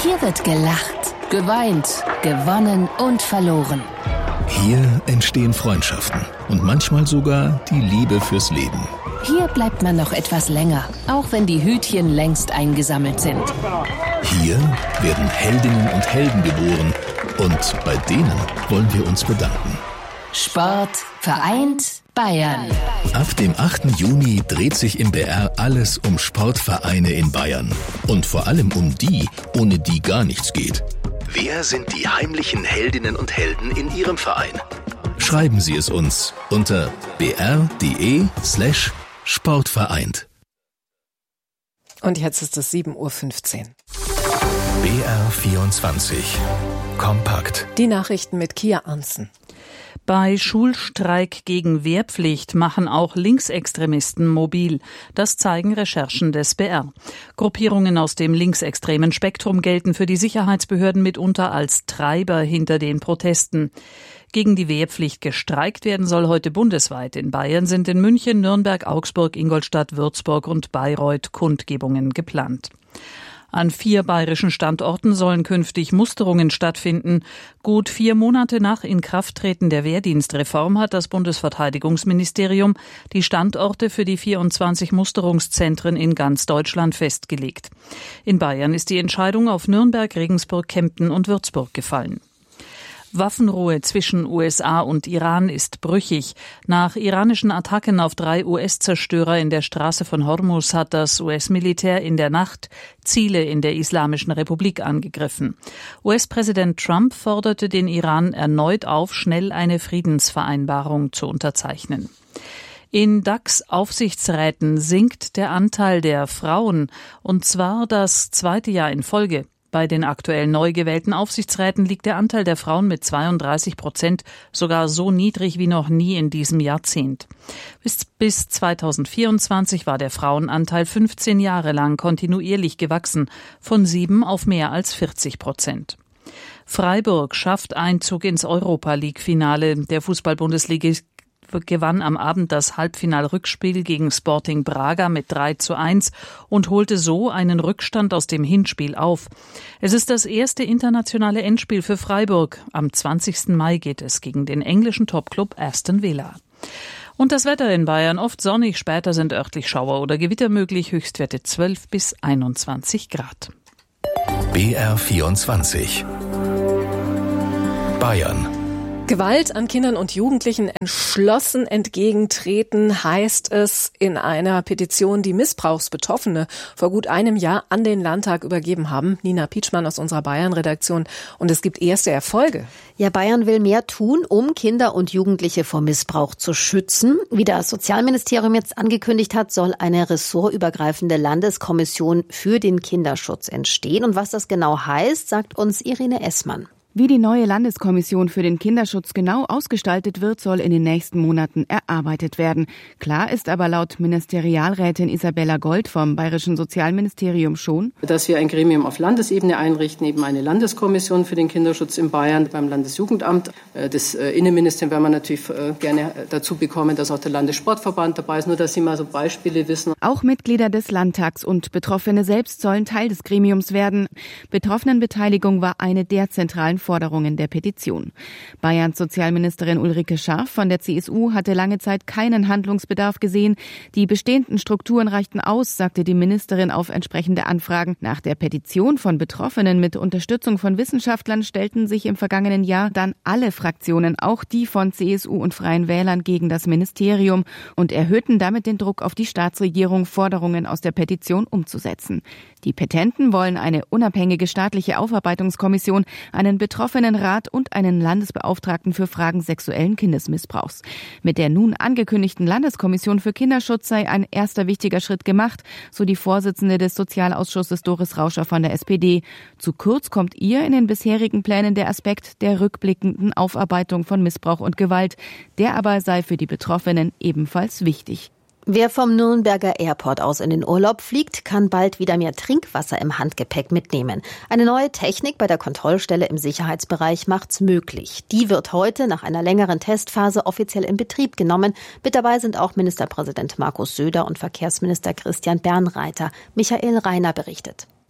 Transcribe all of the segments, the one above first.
Hier wird gelacht, geweint, gewonnen und verloren. Hier entstehen Freundschaften und manchmal sogar die Liebe fürs Leben. Hier bleibt man noch etwas länger, auch wenn die Hütchen längst eingesammelt sind. Hier werden Heldinnen und Helden geboren und bei denen wollen wir uns bedanken. Sport vereint Bayern. Ab dem 8. Juni dreht sich im BR alles um Sportvereine in Bayern. Und vor allem um die, ohne die gar nichts geht. Wer sind die heimlichen Heldinnen und Helden in Ihrem Verein? Schreiben Sie es uns unter br.de/sportvereint. Und jetzt ist es 7:15 Uhr. BR24 Kompakt. Die Nachrichten mit Kia Arntzen. Bei Schulstreik gegen Wehrpflicht machen auch Linksextremisten mobil. Das zeigen Recherchen des BR. Gruppierungen aus dem linksextremen Spektrum gelten für die Sicherheitsbehörden mitunter als Treiber hinter den Protesten. Gegen die Wehrpflicht gestreikt werden soll heute bundesweit. In Bayern sind in München, Nürnberg, Augsburg, Ingolstadt, Würzburg und Bayreuth Kundgebungen geplant. An 4 bayerischen Standorten sollen künftig Musterungen stattfinden. Gut 4 Monate nach Inkrafttreten der Wehrdienstreform hat das Bundesverteidigungsministerium die Standorte für die 24 Musterungszentren in ganz Deutschland festgelegt. In Bayern ist die Entscheidung auf Nürnberg, Regensburg, Kempten und Würzburg gefallen. Waffenruhe zwischen USA und Iran ist brüchig. Nach iranischen Attacken auf 3 US-Zerstörer in der Straße von Hormuz hat das US-Militär in der Nacht Ziele in der Islamischen Republik angegriffen. US-Präsident Trump forderte den Iran erneut auf, schnell eine Friedensvereinbarung zu unterzeichnen. In DAX-Aufsichtsräten sinkt der Anteil der Frauen, und zwar das 2. Jahr in Folge. Bei den aktuell neu gewählten Aufsichtsräten liegt der Anteil der Frauen mit 32% sogar so niedrig wie noch nie in diesem Jahrzehnt. Bis 2024 war der Frauenanteil 15 Jahre lang kontinuierlich gewachsen, von 7 auf mehr als 40%. Freiburg schafft Einzug ins Europa-League-Finale. Der Fußball-Bundesligist gewann am Abend das Halbfinal-Rückspiel gegen Sporting Braga mit 3:1 und holte so einen Rückstand aus dem Hinspiel auf. Es ist das erste internationale Endspiel für Freiburg. Am 20. Mai geht es gegen den englischen Topclub Aston Villa. Und das Wetter in Bayern oft sonnig, später sind örtlich Schauer oder Gewitter möglich, Höchstwerte 12 bis 21 Grad. BR24 Bayern. Gewalt an Kindern und Jugendlichen entschlossen entgegentreten, heißt es in einer Petition, die Missbrauchsbetroffene vor gut einem Jahr an den Landtag übergeben haben. Nina Pietschmann aus unserer Bayern-Redaktion. Und es gibt erste Erfolge. Ja, Bayern will mehr tun, um Kinder und Jugendliche vor Missbrauch zu schützen. Wie das Sozialministerium jetzt angekündigt hat, soll eine ressortübergreifende Landeskommission für den Kinderschutz entstehen. Und was das genau heißt, sagt uns Irene Essmann. Wie die neue Landeskommission für den Kinderschutz genau ausgestaltet wird, soll in den nächsten Monaten erarbeitet werden. Klar ist aber laut Ministerialrätin Isabella Gold vom Bayerischen Sozialministerium schon, dass wir ein Gremium auf Landesebene einrichten, eben eine Landeskommission für den Kinderschutz in Bayern beim Landesjugendamt. Das Innenministerium werden wir natürlich gerne dazu bekommen, dass auch der Landessportverband dabei ist, nur dass Sie mal so Beispiele wissen. Auch Mitglieder des Landtags und Betroffene selbst sollen Teil des Gremiums werden. Betroffenenbeteiligung war eine der zentralen Forderungen der Petition. Bayerns Sozialministerin Ulrike Scharf von der CSU hatte lange Zeit keinen Handlungsbedarf gesehen. Die bestehenden Strukturen reichten aus, sagte die Ministerin auf entsprechende Anfragen. Nach der Petition von Betroffenen mit Unterstützung von Wissenschaftlern stellten sich im vergangenen Jahr dann alle Fraktionen, auch die von CSU und Freien Wählern, gegen das Ministerium und erhöhten damit den Druck auf die Staatsregierung, Forderungen aus der Petition umzusetzen. Die Petenten wollen eine unabhängige staatliche Aufarbeitungskommission, einen Betroffenenrat und einen Landesbeauftragten für Fragen sexuellen Kindesmissbrauchs. Mit der nun angekündigten Landeskommission für Kinderschutz sei ein erster wichtiger Schritt gemacht, so die Vorsitzende des Sozialausschusses Doris Rauscher von der SPD. Zu kurz kommt ihr in den bisherigen Plänen der Aspekt der rückblickenden Aufarbeitung von Missbrauch und Gewalt. Der aber sei für die Betroffenen ebenfalls wichtig. Wer vom Nürnberger Airport aus in den Urlaub fliegt, kann bald wieder mehr Trinkwasser im Handgepäck mitnehmen. Eine neue Technik bei der Kontrollstelle im Sicherheitsbereich macht's möglich. Die wird heute nach einer längeren Testphase offiziell in Betrieb genommen. Mit dabei sind auch Ministerpräsident Markus Söder und Verkehrsminister Christian Bernreiter. Michael Reiner berichtet.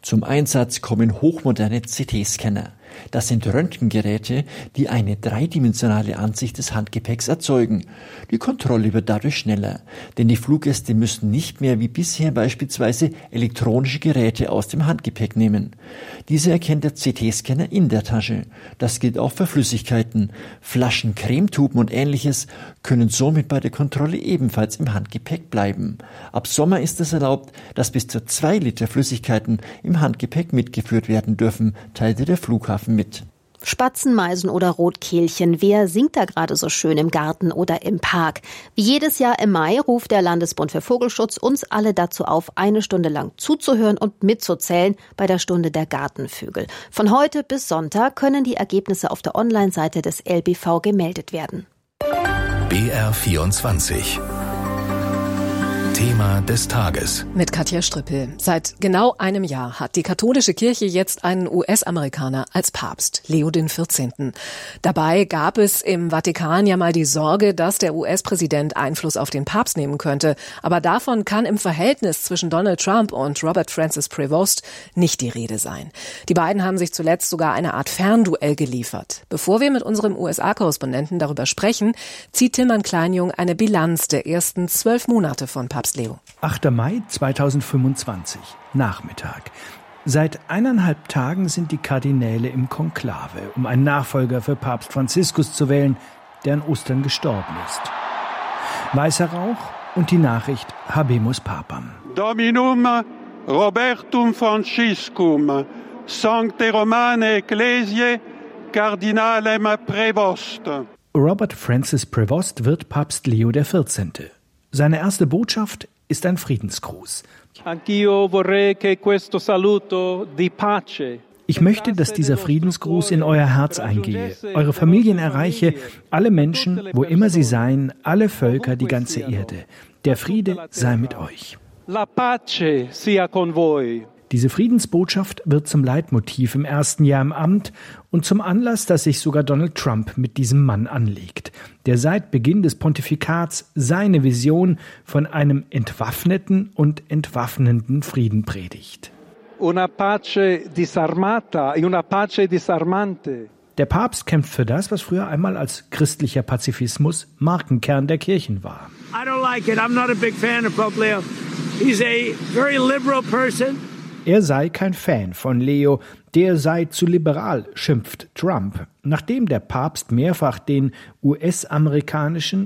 Zum Einsatz kommen hochmoderne CT-Scanner. Das sind Röntgengeräte, die eine dreidimensionale Ansicht des Handgepäcks erzeugen. Die Kontrolle wird dadurch schneller, denn die Fluggäste müssen nicht mehr wie bisher beispielsweise elektronische Geräte aus dem Handgepäck nehmen. Diese erkennt der CT-Scanner in der Tasche. Das gilt auch für Flüssigkeiten. Flaschen, Cremetuben und Ähnliches können somit bei der Kontrolle ebenfalls im Handgepäck bleiben. Ab Sommer ist es erlaubt, dass bis zu 2 Liter Flüssigkeiten im Handgepäck mitgeführt werden dürfen, teilte der Flughafen mit. Spatzen, Meisen oder Rotkehlchen, wer singt da gerade so schön im Garten oder im Park? Wie jedes Jahr im Mai ruft der Landesbund für Vogelschutz uns alle dazu auf, 1 Stunde lang zuzuhören und mitzuzählen bei der Stunde der Gartenvögel. Von heute bis Sonntag können die Ergebnisse auf der Online-Seite des LBV gemeldet werden. BR24 Thema des Tages. Mit Katja Strippel. Seit genau einem Jahr hat die katholische Kirche jetzt einen US-Amerikaner als Papst, Leo XIV. Dabei gab es im Vatikan ja mal die Sorge, dass der US-Präsident Einfluss auf den Papst nehmen könnte. Aber davon kann im Verhältnis zwischen Donald Trump und Robert Francis Prevost nicht die Rede sein. Die beiden haben sich zuletzt sogar eine Art Fernduell geliefert. Bevor wir mit unserem USA-Korrespondenten darüber sprechen, zieht Tilman Kleinjung eine Bilanz der ersten 12 Monate von Papst Leo. 8. Mai 2025, Nachmittag. Seit 1,5 Tagen sind die Kardinäle im Konklave, um einen Nachfolger für Papst Franziskus zu wählen, der an Ostern gestorben ist. Weißer Rauch und die Nachricht Habemus Papam. Dominum Robertum Franciscum, Sancte Romane Ecclesiae, Cardinalem Prevost. Robert Francis Prevost wird Papst Leo XIV. Seine erste Botschaft ist ein Friedensgruß. Ich möchte, dass dieser Friedensgruß in euer Herz eingehe, eure Familien erreiche, alle Menschen, wo immer sie seien, alle Völker, die ganze Erde. Der Friede sei mit euch. La pace sia con voi. Diese Friedensbotschaft wird zum Leitmotiv im ersten Jahr im Amt und zum Anlass, dass sich sogar Donald Trump mit diesem Mann anlegt, der seit Beginn des Pontifikats seine Vision von einem entwaffneten und entwaffnenden Frieden predigt. Una pace disarmata e una pace disarmante. Der Papst kämpft für das, was früher einmal als christlicher Pazifismus Markenkern der Kirchen war. I don't like it. I'm not a big fan of Pope Leo. He's a very liberal person. Er sei kein Fan von Leo, der sei zu liberal, schimpft Trump. Nachdem der Papst mehrfach den US-amerikanischen